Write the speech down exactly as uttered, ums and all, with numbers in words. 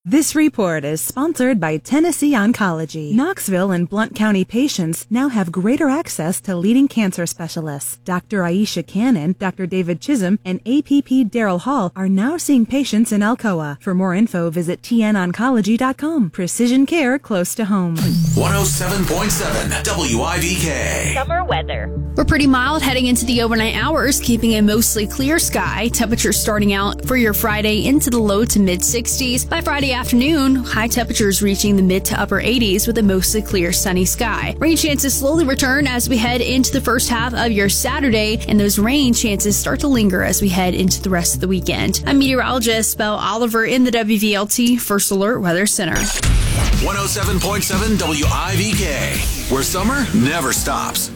This report is sponsored by Tennessee Oncology. Knoxville and Blount County patients now have greater access to leading cancer specialists. Doctor Aisha Cannon, Doctor David Chisholm, and A P P Daryl Hall are now seeing patients in Alcoa. For more info, visit T N oncology dot com. Precision care close to home. one oh seven point seven W I D K. Summer weather. We're pretty mild heading into the overnight hours, keeping a mostly clear sky. Temperatures starting out for your Friday into the low to mid sixties. By Friday afternoon, high temperatures reaching the mid to upper eighties with a mostly clear sunny sky. Rain chances slowly return as we head into the first half of your Saturday, and those rain chances start to linger as we head into the rest of the weekend. I'm meteorologist Belle Oliver in the W V L T First Alert Weather Center. one oh seven point seven W I D K, where summer never stops.